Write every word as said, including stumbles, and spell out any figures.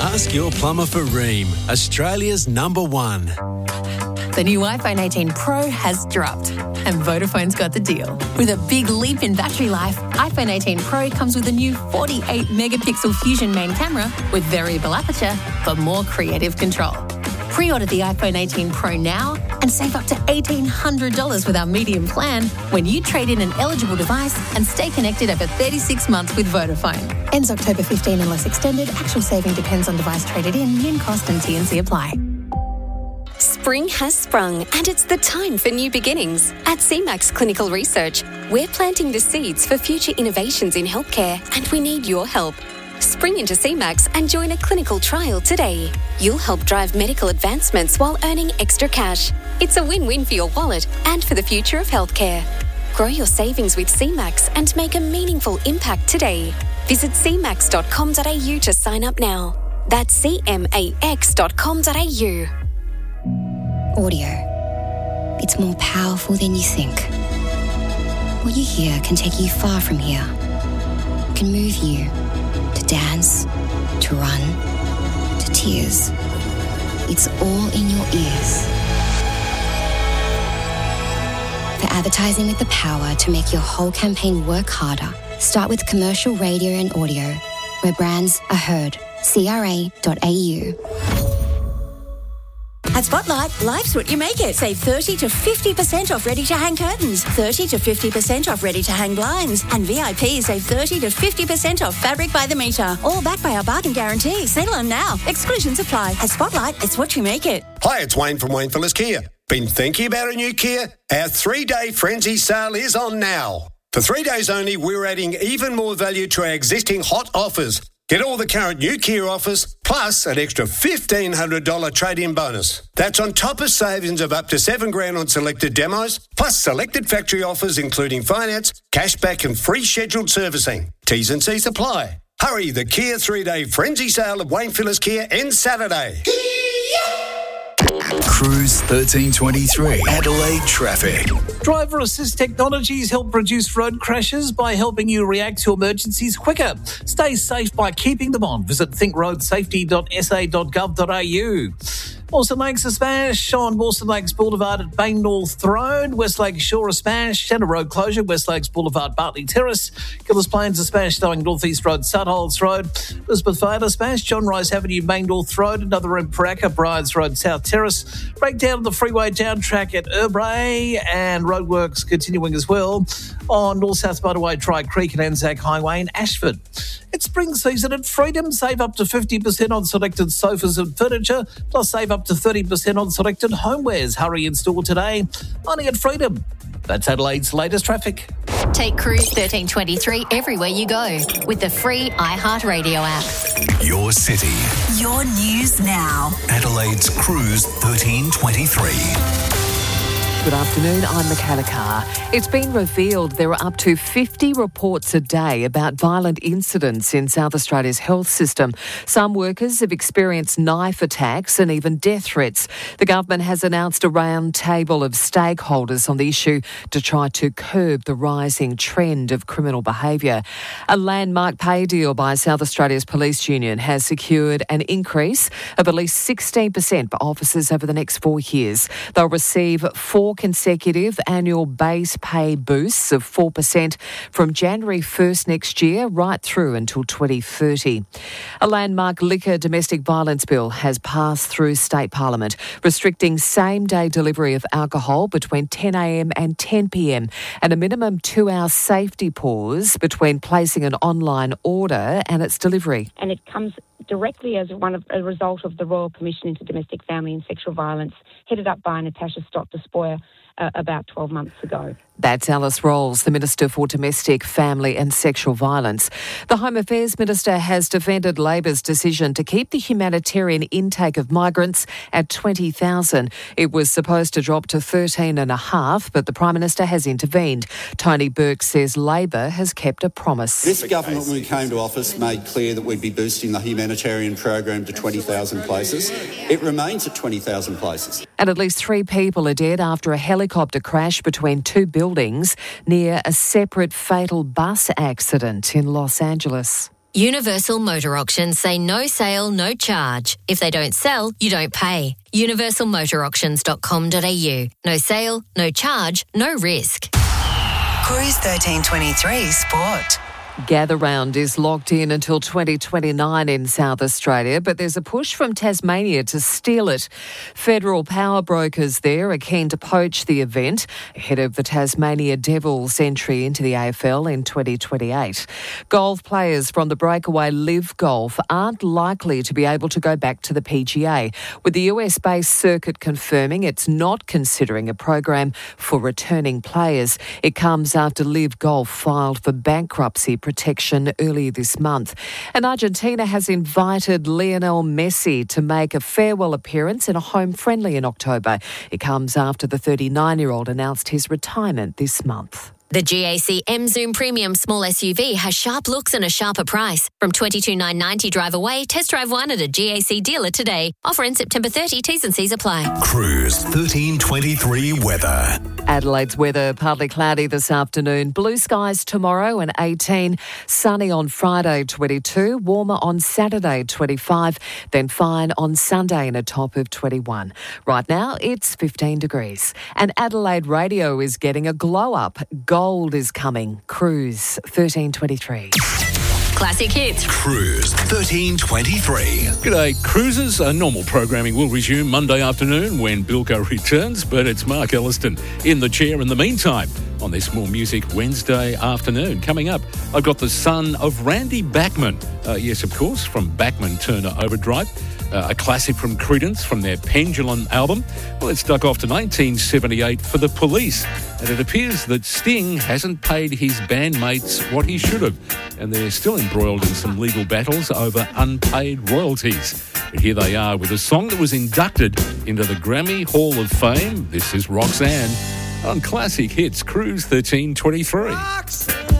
Ask your plumber for Rheem, Australia's number one. The new iPhone eighteen Pro has dropped, and Vodafone's got the deal. With a big leap in battery life, iPhone eighteen Pro comes with a new forty-eight megapixel Fusion main camera with variable aperture for more creative control. Pre-order the iPhone eighteen Pro now and save up to eighteen hundred dollars with our medium plan when you trade in an eligible device and stay connected over thirty-six months with Vodafone. Ends October fifteenth unless extended. Actual saving depends on device traded in. Min cost and T and C apply. Spring has sprung and it's the time for new beginnings. At C MAX Clinical Research, we're planting the seeds for future innovations in healthcare and we need your help. Spring into C MAX and join a clinical trial today. You'll help drive medical advancements while earning extra cash. It's a win-win for your wallet and for the future of healthcare. Grow your savings with C MAX and make a meaningful impact today. Visit c max dot com dot a u to sign up now. That's c max dot com dot a u. Audio. It's more powerful than you think. What you hear can take you far from here. It can move you to dance, to run, to tears. It's all in your ears. For advertising with the power to make your whole campaign work harder, start with commercial radio and audio, where brands are heard. c r a dot a u. At Spotlight, life's what you make it. Save thirty to fifty percent off ready-to-hang curtains, thirty to fifty percent off ready-to-hang blinds, and V I P save thirty to fifty percent off fabric by the metre. All backed by our bargain guarantee. Sale on now. Exclusions apply. At Spotlight, it's what you make it. Hi, it's Wayne from Wayne Phillips Kia. Been thinking about a new Kia? Our three-day frenzy sale is on now. For three days only, we're adding even more value to our existing hot offers. Get all the current new Kia offers, plus an extra fifteen hundred dollars trade-in bonus. That's on top of savings of up to seven grand on selected demos, plus selected factory offers including finance, cashback and free scheduled servicing. T's and C's apply. Hurry, the Kia three-day frenzy sale at Wayne Phillips Kia ends Saturday. Cruise thirteen twenty-three, Adelaide traffic. Driver assist technologies help reduce road crashes by helping you react to emergencies quicker. Stay safe by keeping them on. Visit think road safety dot s a dot gov dot a u. Mawson Lakes a smash on Mawson Lakes Boulevard at Bain North Road. West Lake Shore a smash. Centre Road closure. West Lakes Boulevard, Bartley Terrace. Gillis Plains a smash going North East Road, Sutholds Road. Elizabeth Vale a smash. John Rice Avenue, Bain North Road. Another in Paraka, Bryans Road, South Terrace. Breakdown of the freeway down track at Urbray, and roadworks continuing as well on North South Motorway, Tri Creek and Anzac Highway in Ashford. It's spring season at Freedom. Save up to fifty percent on selected sofas and furniture, plus save up to thirty percent on selected homewares. Hurry in store today, only at Freedom. That's Adelaide's latest traffic. Take Cruise thirteen twenty-three everywhere you go with the free iHeartRadio app. Your city. Your news now. Adelaide's Cruise thirteen twenty-three. Good afternoon, I'm Michaela Carr. It's been revealed there are up to fifty reports a day about violent incidents in South Australia's health system. Some workers have experienced knife attacks and even death threats. The government has announced a round table of stakeholders on the issue to try to curb the rising trend of criminal behaviour. A landmark pay deal by South Australia's police union has secured an increase of at least sixteen percent for officers over the next four years. They'll receive four consecutive annual base pay boosts of four percent from January first next year right through until twenty thirty. A landmark liquor domestic violence bill has passed through state parliament, restricting same-day delivery of alcohol between ten a m and ten p m and a minimum two-hour safety pause between placing an online order and its delivery. And it comes directly as one of a result of the Royal Commission into Domestic, Family and Sexual Violence, headed up by Natasha Stott-Despoja uh, about twelve months ago. That's Alice Rolls, the Minister for Domestic, Family and Sexual Violence. The Home Affairs Minister has defended Labor's decision to keep the humanitarian intake of migrants at twenty thousand. It was supposed to drop to thirteen and a half, but the Prime Minister has intervened. Tony Burke says Labor has kept a promise. This government, when we came to office, made clear that we'd be boosting the humanitarian program to twenty thousand places. It remains at twenty thousand places. And at least three people are dead after a helicopter crash between two buildings near a separate fatal bus accident in Los Angeles. Universal Motor Auctions say no sale, no charge. If they don't sell, you don't pay. universal motor auctions dot com dot a u. No sale, no charge, no risk. Cruise thirteen twenty-three Sport. Gather Round is locked in until twenty twenty-nine in South Australia, but there's a push from Tasmania to steal it. Federal power brokers there are keen to poach the event ahead of the Tasmania Devils' entry into the A F L in twenty twenty-eight. Golf players from the breakaway Live Golf aren't likely to be able to go back to the P G A, with the U S-based circuit confirming it's not considering a program for returning players. It comes after Live Golf filed for bankruptcy protection earlier this month. And Argentina has invited Lionel Messi to make a farewell appearance in a home friendly in October. It comes after the thirty-nine-year-old announced his retirement this month. The G A C M Zoom Premium Small S U V has sharp looks and a sharper price. From twenty-two thousand nine hundred ninety drive away, test drive one at a G A C dealer today. Offer in September thirtieth, T's and C's apply. Cruise thirteen twenty-three weather. Adelaide's weather, partly cloudy this afternoon. Blue skies tomorrow and eighteen. Sunny on Friday, twenty-two. Warmer on Saturday, twenty-five. Then fine on Sunday and a top of twenty-one. Right now, it's fifteen degrees. And Adelaide Radio is getting a glow up. Gold is coming. Cruise thirteen twenty-three. Classic hits. Cruise thirteen twenty-three. G'day, cruisers. Uh, normal programming will resume Monday afternoon when Bilko returns, but it's Mark Elliston in the chair in the meantime on this More Music Wednesday afternoon. Coming up, I've got the son of Randy Bachman. Uh, yes, of course, from Bachman Turner Overdrive. Uh, a classic from Creedence from their Pendulum album. Well, it's stuck off to nineteen seventy-eight for The Police. And it appears that Sting hasn't paid his bandmates what he should have. And they're still embroiled in some legal battles over unpaid royalties. But here they are with a song that was inducted into the Grammy Hall of Fame. This is Roxanne on Classic Hits Cruise thirteen twenty-three. Roxanne.